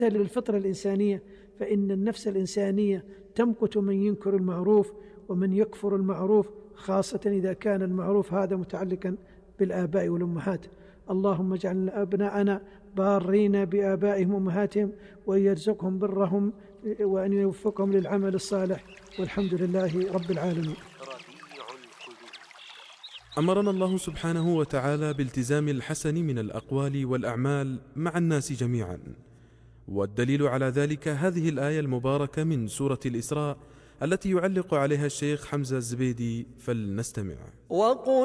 للفطرة الإنسانية، فإن النفس الإنسانية تمقت من ينكر المعروف ومن يكفر المعروف، خاصة إذا كان المعروف هذا متعلقا بالآباء والأمهات. اللهم اجعل أبناءنا بارين بآبائهم وأمهاتهم، وأن يرزقهم برهم، وأن يوفقهم للعمل الصالح، والحمد لله رب العالمين. أمرنا الله سبحانه وتعالى بالتزام الحسن من الأقوال والأعمال مع الناس جميعا، والدليل على ذلك هذه الآية المباركة من سورة الإسراء التي يعلق عليها الشيخ حمزة الزبيدي، فلنستمع.